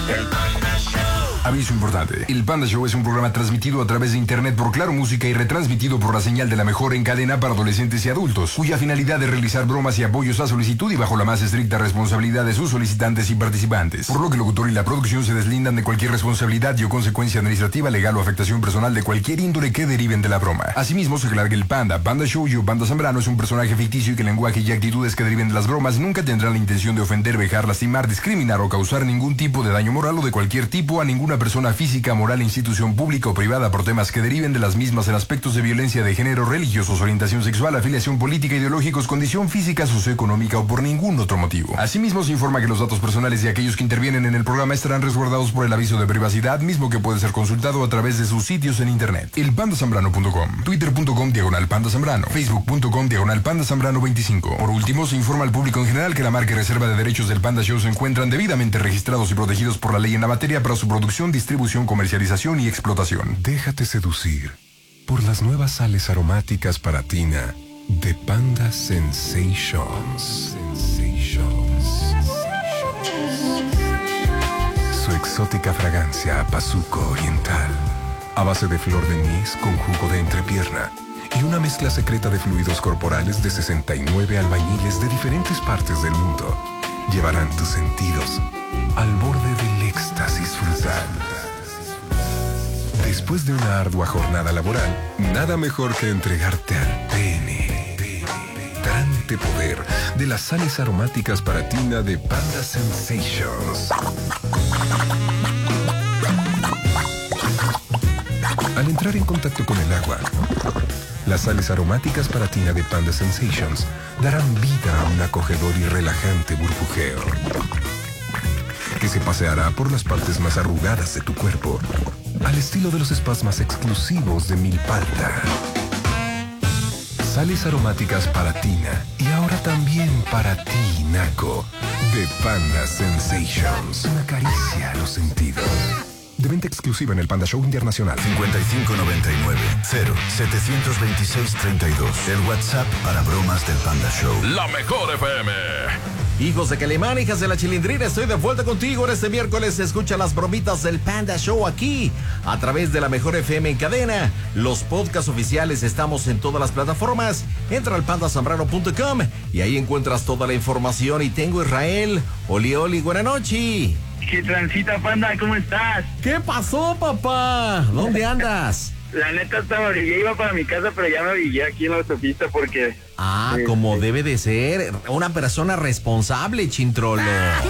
Aviso importante. El Panda Show es un programa transmitido a través de internet por Claro Música y retransmitido por la señal de la mejor en cadena para adolescentes y adultos, cuya finalidad es realizar bromas y apoyos a solicitud y bajo la más estricta responsabilidad de sus solicitantes y participantes. Por lo que el locutor y la producción se deslindan de cualquier responsabilidad y o consecuencia administrativa, legal o afectación personal de cualquier índole que deriven de la broma. Asimismo, se aclara que el Panda Show y Panda Zambrano es un personaje ficticio y que el lenguaje y actitudes que deriven de las bromas nunca tendrán la intención de ofender, vejar, lastimar, discriminar o causar ningún tipo de daño moral o de cualquier tipo a ninguna persona física, moral, institución pública o privada por temas que deriven de las mismas en aspectos de violencia de género, religiosos, orientación sexual, afiliación política, ideológicos, condición física, socioeconómica o por ningún otro motivo. Asimismo, se informa que los datos personales de aquellos que intervienen en el programa estarán resguardados por el aviso de privacidad, mismo que puede ser consultado a través de sus sitios en internet. elpandasambrano.com, twitter.com/pandazambrano, facebook.com/pandazambrano25. Por último, se informa al público en general que la marca y reserva de derechos del Panda Show se encuentran debidamente registrados y protegidos por la ley en la materia para su producción, distribución, comercialización y explotación. Déjate seducir por las nuevas sales aromáticas para tina de Panda Sensations. Su exótica fragancia a bazuco oriental, a base de flor de anís con jugo de entrepierna y una mezcla secreta de fluidos corporales de 69 albañiles de diferentes partes del mundo, llevarán tus sentidos al borde del éxtasis frutal. Después de una ardua jornada laboral, nada mejor que entregarte al pene. Trante poder de las sales aromáticas para tina de Panda Sensations. Al entrar en contacto con el agua, las sales aromáticas para tina de Panda Sensations darán vida a un acogedor y relajante burbujeo que se paseará por las partes más arrugadas de tu cuerpo, al estilo de los spas más exclusivos de Milpalta. Sales aromáticas para tina y ahora también para ti, Naco, de Panda Sensations. Una caricia a los sentidos. De venta exclusiva en el Panda Show Internacional. 5599-072632. El WhatsApp para bromas del Panda Show. La mejor FM. Hijos de Calimán, hijas de la Chilindrina, estoy de vuelta contigo en este miércoles. Escucha las bromitas del Panda Show aquí, a través de la mejor FM en cadena. Los podcasts oficiales estamos en todas las plataformas. Entra al pandazambrano.com y ahí encuentras toda la información. Y tengo Israel. Oli, buena noche. ¿Qué transita, Panda? ¿Cómo estás? ¿Qué pasó, papá? ¿Dónde andas? La neta ya iba para mi casa, pero ya me orillé aquí en la autopista porque... como debe de ser. Una persona responsable, Chintrolo.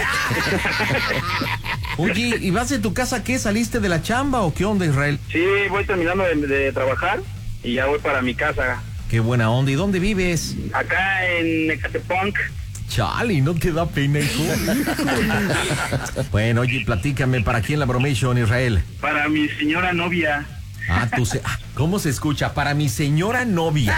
Oye, ¿y vas de tu casa qué? ¿Saliste de la chamba o qué onda, Israel? Sí, voy terminando de trabajar y ya voy para mi casa. Qué buena onda. ¿Y dónde vives? Acá en Ecatepec. Chale, ¿no te da pena, hijo? Bueno, oye, platícame, ¿para quién la bromation, Israel? Para mi señora novia. ¿Cómo se escucha? Para mi señora novia.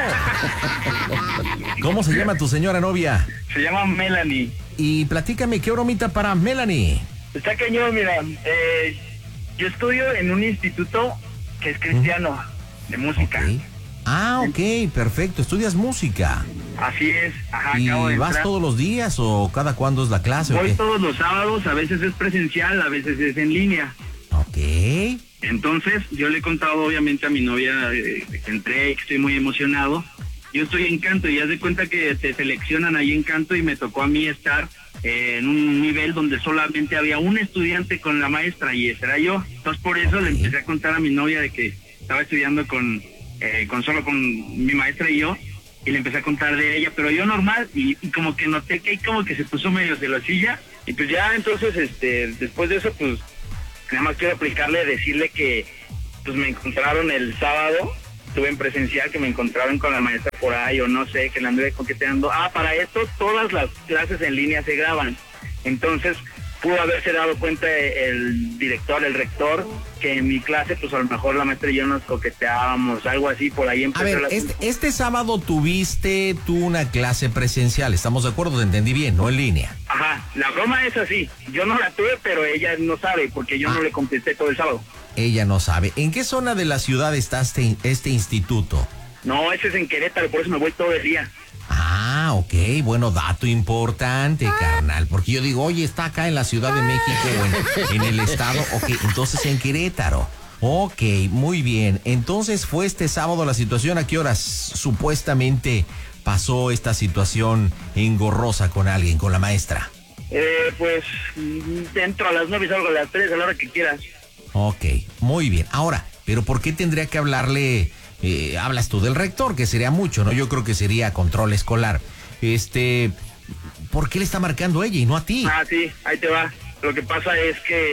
¿Cómo se llama tu señora novia? Se llama Melanie. Y platícame, ¿qué bromita para Melanie? Está cañón, mira. Yo estudio en un instituto que es cristiano, de música. Okay. Ok, perfecto. ¿Estudias música? Así es. Ajá, ¿Y acabo de vas entrar. todos los días o cada cuándo es la clase? Voy todos los sábados, a veces es presencial, a veces es en línea. Ok. Entonces, yo le he contado obviamente a mi novia que entré y que estoy muy emocionado. Yo estoy en canto y haz de cuenta que te seleccionan ahí en canto y me tocó a mí estar en un nivel donde solamente había un estudiante con la maestra y ese era yo. Entonces, por eso le empecé a contar a mi novia de que estaba estudiando solo con mi maestra y yo. Y le empecé a contar de ella, pero yo normal, y como que noté que como que se puso medio celosilla, y pues ya entonces, después de eso, pues, nada más quiero aplicarle, decirle que, pues, me encontraron el sábado, estuve en presencial, que me encontraron con la maestra por ahí, o no sé, que la anduve coqueteando. Para esto, todas las clases en línea se graban, entonces, pudo haberse dado cuenta el director, el rector, que en mi clase, pues a lo mejor la maestra y yo nos coqueteábamos, algo así, por ahí empezó. A ver, este sábado tuviste tú una clase presencial, ¿estamos de acuerdo? Te entendí bien, no en línea. Ajá, la broma es así, yo no la tuve, pero ella no sabe, porque yo no le contesté todo el sábado. Ella no sabe. ¿En qué zona de la ciudad está este instituto? No, ese es en Querétaro, por eso me voy todo el día. Ah, ok, bueno, dato importante, carnal, porque yo digo, oye, está acá en la Ciudad de México o en el estado, ok, entonces en Querétaro. Ok, muy bien, entonces fue este sábado la situación, ¿a qué horas supuestamente pasó esta situación engorrosa con alguien, con la maestra? Pues entro a las 9 y salgo a las 3, a la hora que quieras. Ok, muy bien, ahora, ¿pero por qué tendría que hablarle? Hablas tú del rector, que sería mucho, ¿no? Yo creo que sería control escolar. ¿Por qué le está marcando ella y no a ti? Ah, sí, ahí te va. Lo que pasa es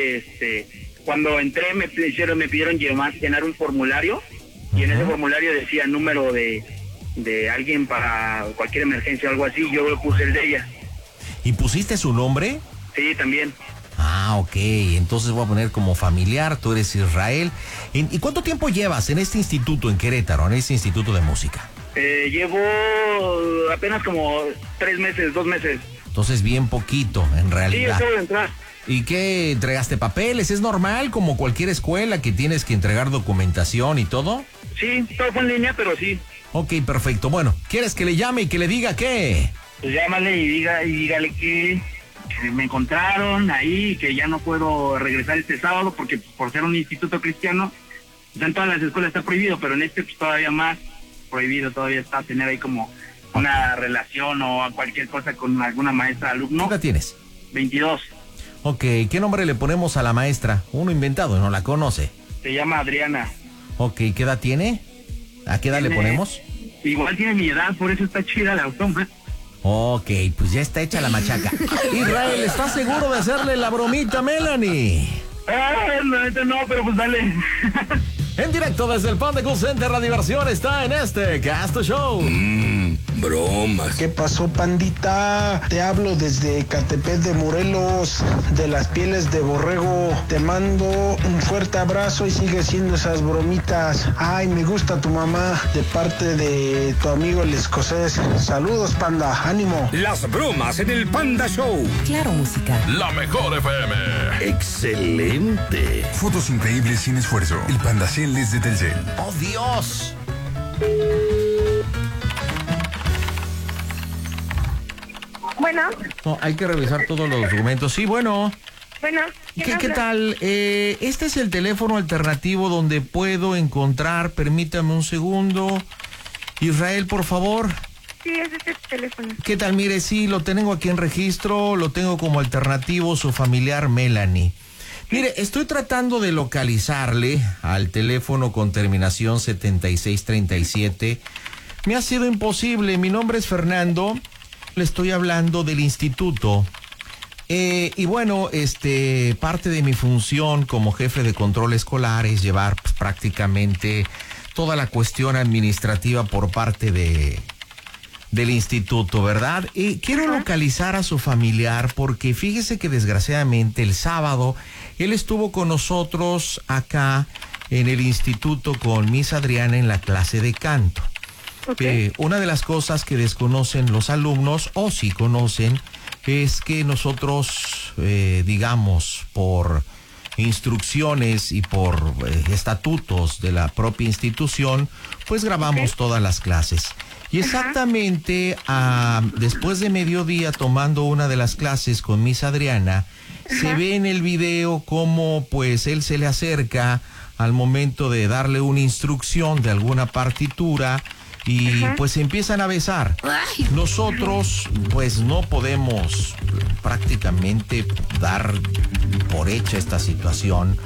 que cuando entré me pidieron llenar un formulario y en ese formulario decía número de alguien para cualquier emergencia o algo así. Yo le puse el de ella. ¿Y pusiste su nombre? Sí, también. Ah, ok, entonces voy a poner como familiar, tú eres Israel. ¿Y cuánto tiempo llevas en este instituto en Querétaro, en este instituto de música? Llevo apenas como 3 meses, 2 meses. Entonces bien poquito, en realidad. Sí, acabo de entrar. ¿Y qué, entregaste papeles? ¿Es normal como cualquier escuela que tienes que entregar documentación y todo? Sí, todo fue en línea, pero sí. Ok, perfecto. Bueno, ¿quieres que le llame y que le diga qué? Pues llámale y dígale que me encontraron ahí, que ya no puedo regresar este sábado porque por ser un instituto cristiano, en todas las escuelas está prohibido, pero en este pues todavía más prohibido, todavía está tener ahí como una relación o cualquier cosa con alguna maestra alumno. ¿Qué edad tienes? 22. Ok, ¿qué nombre le ponemos a la maestra? Uno inventado, no la conoce. Se llama Adriana. Ok, ¿qué edad tiene? ¿A qué edad le ponemos? Igual tiene mi edad, por eso está chida la automa. Ok, pues ya está hecha la machaca. Israel, ¿estás seguro de hacerle la bromita a Melanie? No, pero pues dale. En directo desde el Panda Cool Center, la diversión está en este Casto Show. Bromas. ¿Qué pasó, pandita? Te hablo desde Ecatepec de Morelos, de las pieles de borrego. Te mando un fuerte abrazo y sigue siendo esas bromitas. Ay, me gusta tu mamá, de parte de tu amigo el escocés. Saludos, panda, ánimo. Las bromas en el Panda Show. Claro, música. La mejor FM. Excelente. Fotos increíbles sin esfuerzo. El Panda Cel es de Telcel. ¡Oh, Dios! Bueno. No, hay que revisar todos los documentos. Sí, bueno. Bueno. ¿Qué tal? Este es el teléfono alternativo donde puedo encontrar, permítame un segundo. Israel, por favor. Sí, es este teléfono. ¿Qué tal? Mire, sí, lo tengo aquí en registro, lo tengo como alternativo, su familiar Melanie. Mire, estoy tratando de localizarle al teléfono con terminación 7637. Me ha sido imposible. Mi nombre es Fernando. Le estoy hablando del instituto. Y bueno, parte de mi función como jefe de control escolar es llevar pues, prácticamente toda la cuestión administrativa por parte del instituto, ¿verdad? Y quiero localizar a su familiar porque fíjese que desgraciadamente el sábado él estuvo con nosotros acá en el instituto con Miss Adriana en la clase de canto. Okay. Una de las cosas que desconocen los alumnos, o sí conocen, es que nosotros, digamos, por instrucciones y por estatutos de la propia institución, pues grabamos todas las clases. Y exactamente después de mediodía, tomando una de las clases con Miss Adriana, se ve en el video cómo pues él se le acerca al momento de darle una instrucción de alguna partitura y pues se empiezan a besar. Nosotros pues no podemos prácticamente dar por hecha esta situación.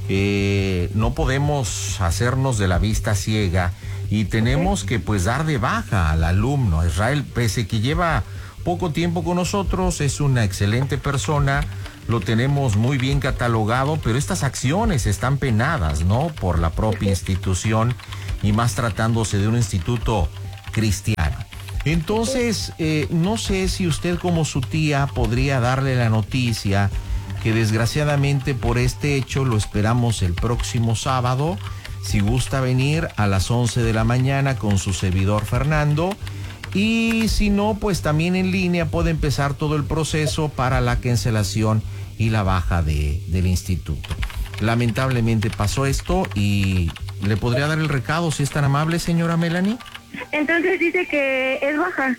No podemos hacernos de la vista ciega y tenemos que pues dar de baja al alumno. Israel, pese que lleva poco tiempo con nosotros, es una excelente persona, lo tenemos muy bien catalogado, pero estas acciones están penadas, ¿no?, por la propia institución y más tratándose de un instituto cristiano. Entonces, no sé si usted como su tía podría darle la noticia que desgraciadamente por este hecho lo esperamos el próximo sábado, si gusta venir a las 11 de la mañana con su servidor Fernando, y si no, pues también en línea puede empezar todo el proceso para la cancelación y la baja del instituto. Lamentablemente pasó esto y ¿le podría dar el recado si es tan amable, señora Melanie? Entonces dice que es baja.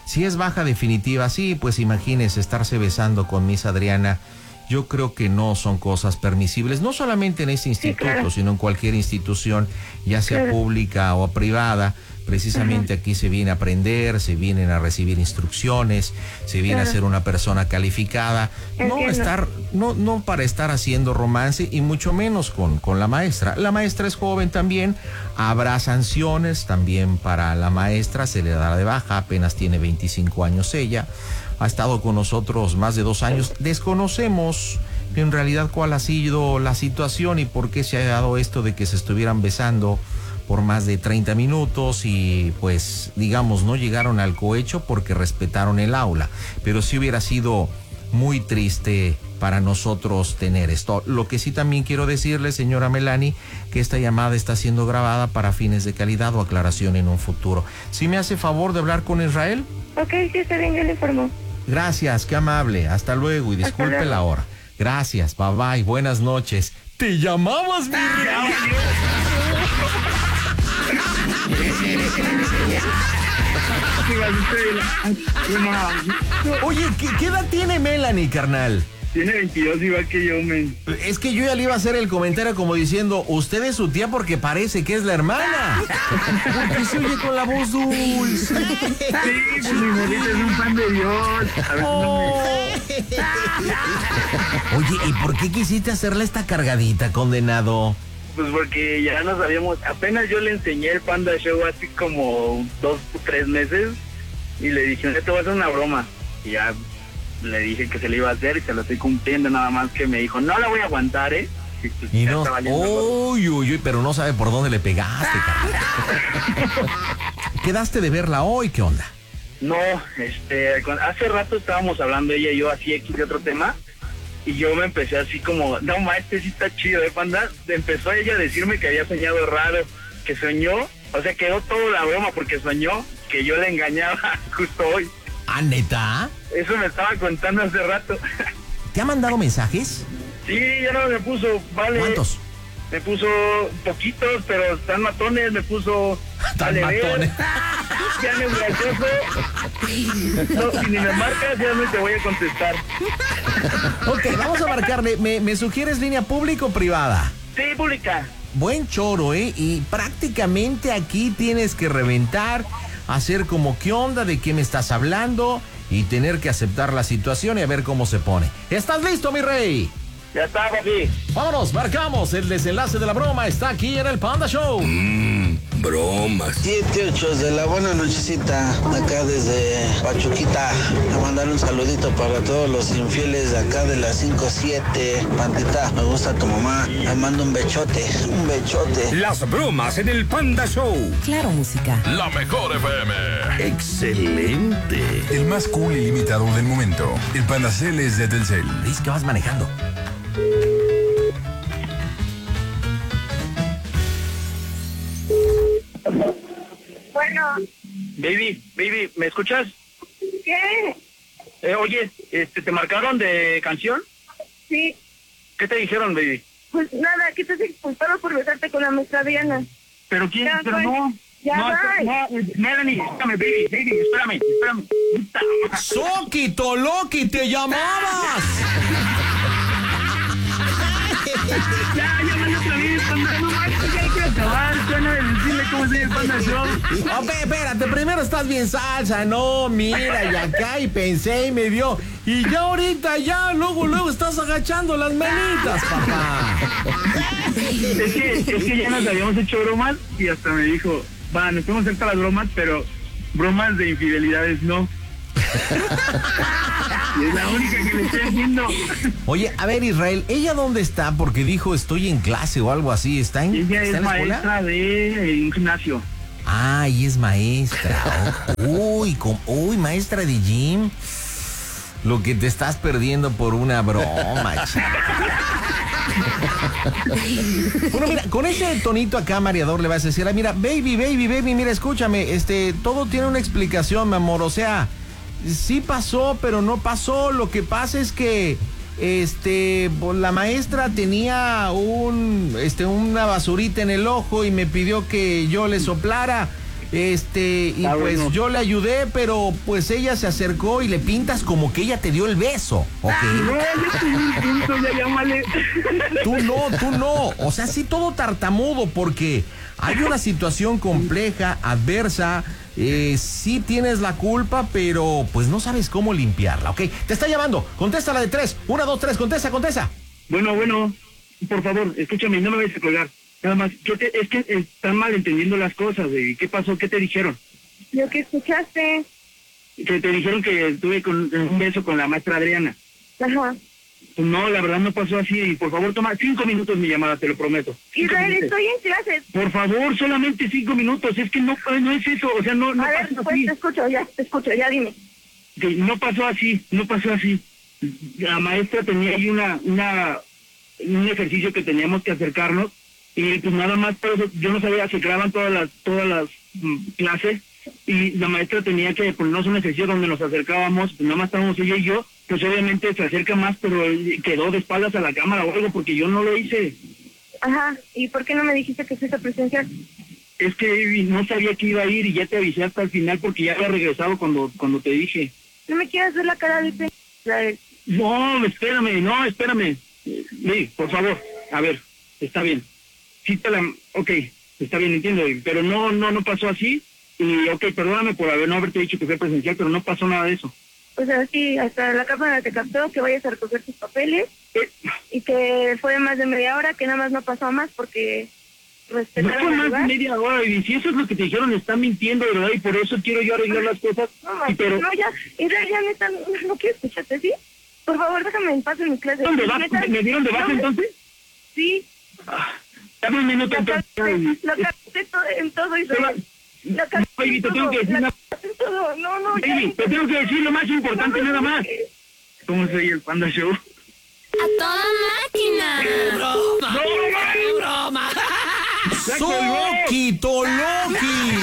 Si es baja definitiva, sí, pues imagínese estarse besando con Miss Adriana. Yo creo que no son cosas permisibles, no solamente en este instituto, claro. sino en cualquier institución, ya sea Claro. pública o privada. Precisamente aquí se viene a aprender, se vienen a recibir instrucciones, se viene a Claro. ser una persona calificada, Entiendo. no para estar haciendo romance y mucho menos con la maestra. La maestra es joven también, habrá sanciones también para la maestra, se le dará de baja, apenas tiene 25 años ella, ha estado con nosotros más de 2 años, desconocemos en realidad cuál ha sido la situación y por qué se ha dado esto de que se estuvieran besando por más de 30 minutos y pues digamos no llegaron al cohecho porque respetaron el aula, pero sí hubiera sido muy triste para nosotros tener esto. Lo que sí también quiero decirle, señora Melanie, que esta llamada está siendo grabada para fines de calidad o aclaración en un futuro. ¿Sí me hace favor de hablar con Israel? Ok, sí, está bien, yo le informo. Gracias, qué amable, hasta luego y Hasta disculpe luego. la hora. Gracias, bye bye, buenas noches. ¿Te llamabas, mi rey? Oye, ¿qué edad tiene Melanie, carnal? Tiene 22 igual que yo, men. Es que yo ya le iba a hacer el comentario como diciendo, usted es su tía porque parece que es la hermana. Porque se oye con la voz dulce. Sí, pues mi morrita es un fan de Dios. A ver, no Oye, ¿y por qué quisiste hacerle esta cargadita, condenado? Pues porque ya nos habíamos, apenas yo le enseñé el Panda Show hace como 2 o 3 meses y le dije, te voy a hacer una broma. Y ya le dije que se le iba a hacer y se lo estoy cumpliendo, nada más que me dijo, no la voy a aguantar, ¿eh? Y, pues, Y ya no, está valiendo gorro. uy, pero no sabe por dónde le pegaste, carnal. ¿Quedaste de verla hoy? ¿Qué onda? No, hace rato estábamos hablando ella y yo así X de otro tema y yo me empecé así como, no, ma, sí está chido, Panda. Empezó ella a decirme que había soñado raro, que soñó, o sea, quedó toda la broma porque soñó que yo le engañaba justo hoy. ¿Ah, neta? Eso me estaba contando hace rato. ¿Te ha mandado mensajes? Sí, ya no me puso, vale. ¿Cuántos? Me puso poquitos, pero están matones, me puso... Tan matones. Ya no es gracioso. No, si ni me marcas, ya no te voy a contestar. Ok, vamos a marcarle. ¿Me sugieres línea pública o privada? Sí, pública. Buen choro, ¿eh? Y prácticamente aquí tienes que reventar, hacer como qué onda, de qué me estás hablando y tener que aceptar la situación y a ver cómo se pone. ¿Estás listo, mi rey? Ya está, papi. Vámonos, marcamos. El desenlace de la broma está aquí en el Panda Show. Bromas. 7-8 de la buena nochecita, acá desde Pachuquita. A mandar un saludito para todos los infieles de acá de la 5-7. Pandita, me gusta tu mamá. Le mando un bechote, un bechote. Las bromas en el Panda Show. Claro, música. La mejor FM. Excelente. El más cool y limitado del momento. El Panda Cel es de Telcel. Dice que vas manejando. Bueno, Baby, ¿me escuchas? ¿qué? Oye, ¿te marcaron de canción? Sí, ¿Qué te dijeron, baby? pues nada, que estás expulsado por besarte con la maestra Diana. ¿Pero quién? Ya, Pero bye. no. Ya, no, bye. no, Melanie, espérame, baby, espérame. Puta. ¡Soquito, Loki, te llamabas! Ya, llámale otra vez, Panda, no manches, ya hay que acabar, suena de decirle cómo se llama el Panda Show. Oh, espérate, primero estás bien salsa, no, mira, y acá, y pensé y me vio. Y ya ahorita, luego estás agachando las manitas, papá. Es que ya nos habíamos hecho bromas y hasta me dijo, va, nos podemos hacer todas las bromas, pero bromas de infidelidades no. Y es la única que le estoy haciendo. Oye, a ver, Israel, ¿ella dónde está? Porque dijo, estoy en clase o algo así. ¿Está en, Ella ¿está es en la escuela? maestra de un gimnasio. Ah, y es maestra. Uy, maestra de gym. Lo que te estás perdiendo por una broma, chica. Bueno, mira, con ese tonito acá, mareador, le vas a decir, mira, baby, mira, escúchame, todo tiene una explicación, mi amor, o sea, sí pasó, pero no pasó, lo que pasa es que, pues, la maestra tenía una basurita en el ojo y me pidió que yo le soplara, y pues bueno. yo le ayudé, pero pues ella se acercó y le pintas como que ella te dio el beso, ¿ok? No, ya estoy en punto, ya llámale. Tú no. O sea, sí todo tartamudo porque hay una situación compleja, adversa. Sí tienes la culpa, pero pues no sabes cómo limpiarla, ¿ok? Te está llamando. Contéstala de 3. 1, 2, 3. Contesta. Bueno, por favor, escúchame, no me vayas a colgar. Nada más, es que están mal entendiendo las cosas, güey. ¿Qué pasó? ¿Qué te dijeron? Lo que escuchaste. Que te dijeron que estuve con un beso con la maestra Adriana. Ajá. Pues no, la verdad no pasó así. Por favor, toma 5 minutos mi llamada, te lo prometo. 5 Israel, minutos. estoy en clases. Por favor, solamente 5 minutos. Es que no es eso. O sea, no A ver, pasó pues así. te escucho, ya dime. Que no pasó así. La maestra tenía ahí un ejercicio que teníamos que acercarnos y pues nada más, pero yo no sabía, se graban todas las clases y la maestra tenía que ponernos un ejercicio donde nos acercábamos, pues nada más estábamos ella y yo, pues obviamente se acerca más, pero quedó de espaldas a la cámara o algo porque yo no lo hice. Ajá, ¿y por qué no me dijiste que fuiste presencial? Es que no sabía que iba a ir y ya te avisé hasta el final porque ya había regresado cuando te dije. No me quieras ver la cara de pena, Israel. No, espérame. Sí, por favor, a ver, está bien. Sí ok, está bien, entiendo, pero no pasó así. Y ok, perdóname por no haberte dicho que fue presencial, pero no pasó nada de eso. O sea, sí, hasta la cámara te captó que vayas a recoger tus papeles y que fue más de media hora, que nada más no pasó más porque No respetaron fue el más de lugar. media hora, y si eso es lo que te dijeron, están mintiendo, de verdad, y por eso quiero yo arreglar las cosas. Pero No, ya, Israel, ya neta, no quiero escucharte, ¿sí? Por favor, déjame en paz en mi clase. ¿dónde vas? Neta, ¿Me dieron de baja no, entonces? Sí, Dame un minuto lo entonces. capté en todo, Israel. Lo capté Baby, en te tengo todo, que decir lo una... capté en todo. No, ya. Baby, te tengo que decir lo más importante nada más. ¿Cómo soy el Panda Show? ¡A toda máquina! broma! ¡Soki Toloki!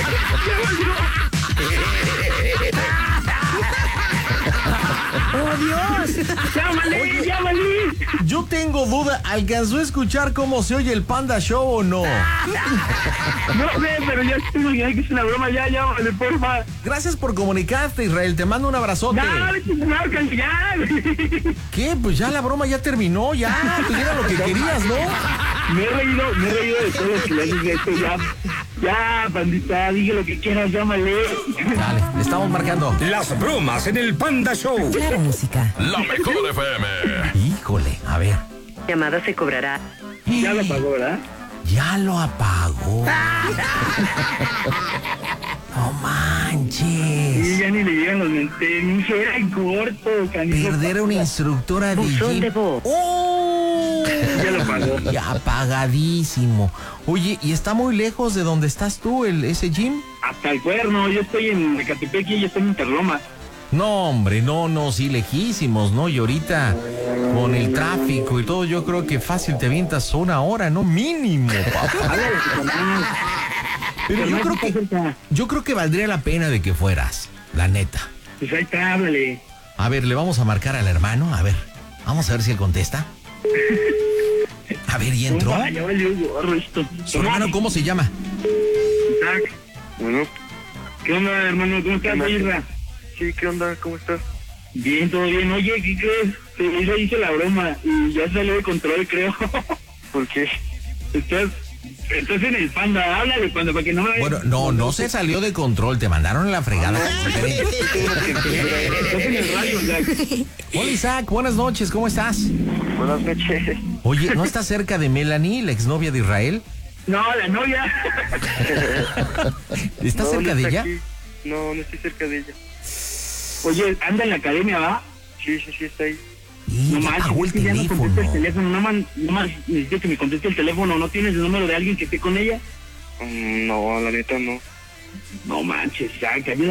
¡Oh, Dios! ¡Llámale! Yo tengo duda, ¿alcanzó a escuchar cómo se oye el Panda Show o no? No sé, pero ya estoy imaginando que es una broma. Ya, llámale, porfa. Gracias por comunicarte, Israel, te mando un abrazote. Dale, ya. ¿Qué? Pues ya la broma ya terminó, ya, pues era lo que querías, ¿no? Me he reído de todo lo que le haces de esto, ya. Ya, bandita, dije lo que quieras, llámale. Dale, le estamos marcando. Las bromas en el Panda Show. Claro, música. La mejor FM. Híjole, a ver. Llamada se cobrará. Ya lo pagó, ¿verdad? Ya lo apagó. No manches. Sí, ya ni le llegan los mentes. Era en corto, canijo. Perder a una instructora de Buzón gym. de voz. ¡Oh! Ya lo pagó. Ya apagadísimo. Oye, ¿y está muy lejos de donde estás tú, ese gym? Hasta el cuerno, yo estoy en Ecatepec y ella está en Interloma. No, hombre, no, sí, lejísimos, ¿no? Y ahorita, con el tráfico y todo, yo creo que fácil te avientas 1 hora, ¿no? Mínimo, papá. Pero yo creo que valdría la pena de que fueras, la neta. Pues ahí está, háblale. A ver, le vamos a marcar al hermano, a ver. Vamos a ver si él contesta. A ver, ¿y entró? Ya valió gorro esto. ¿Su hermano cómo se llama? Isaac. Bueno, ¿Qué onda, hermano? ¿Cómo estás, Isra? sí, ¿qué onda? ¿Cómo estás? Bien, todo bien. Oye, ¿qué crees? Isra hizo la broma y ya salió de control, creo. ¿Por qué? Estás en el Panda, háblale, Panda, para que no me vaya. Bueno, no se salió de control, te mandaron a la fregada. Estás en el radio, Isaac. Hola, Isaac, buenas noches, ¿cómo estás? Buenas noches. Oye, ¿no estás cerca de Melanie, la exnovia de Israel? No, la novia. ¿Estás No, cerca no de está ella? aquí. No estoy cerca de ella. Oye, anda en la academia, ¿va? Sí, está ahí. Y No ya manches, apagó es el que ya no contesta el teléfono. teléfono. No más necesito que me conteste el teléfono. ¿No tienes el número de alguien que esté con ella? No, la neta no. No manches, Isaac, ayúdame.